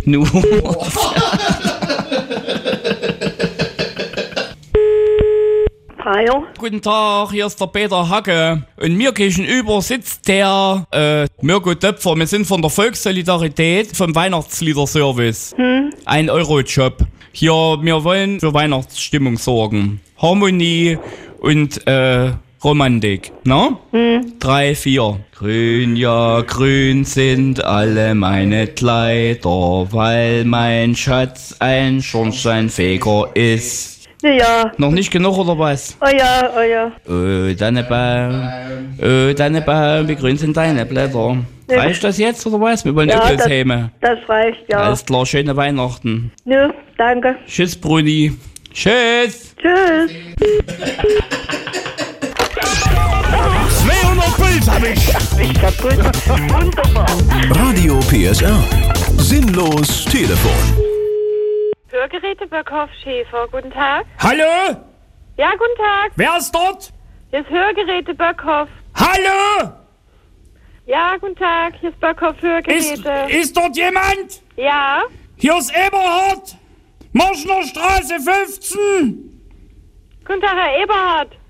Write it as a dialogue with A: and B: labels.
A: Nur.
B: Hallo?
A: Guten Tag, hier ist der Peter Hacke. Und mir gegenüber sitzt der Mirko Töpfer. Wir sind von der Volkssolidarität vom Weihnachtsliederservice. 1 Euro Job. Hier, wir wollen für Weihnachtsstimmung sorgen. Harmonie und Romantik, ne? 3, 4. Grün, ja, grün sind alle meine Kleider, weil mein Schatz ein Schornsteinfeger ist.
B: Ja.
A: Noch nicht genug, oder was?
B: Oh ja, oh ja.
A: Oh, Dannebaum, wie grün sind deine Blätter? Reicht das jetzt, oder was? Wir wollen Öppels heime.
B: Das reicht, ja.
A: Alles klar, schöne Weihnachten.
B: Ja, danke.
A: Tschüss, Bruni. Tschüss.
B: Tschüss.
C: 200 Puls hab ich.
B: Ich kaputt. Wunderbar.
C: Radio PSR. Sinnlos Telefon.
D: Hörgeräte Böckhoff Schäfer, guten Tag.
E: Hallo?
D: Ja, guten Tag.
E: Wer ist dort?
D: Hier ist Hörgeräte Böckhoff.
E: Hallo?
D: Ja, guten Tag. Hier ist Böckhoff Hörgeräte.
E: Ist dort jemand?
D: Ja.
E: Hier ist Eberhard. Marschner Straße 15.
D: Guten Tag, Herr Eberhard.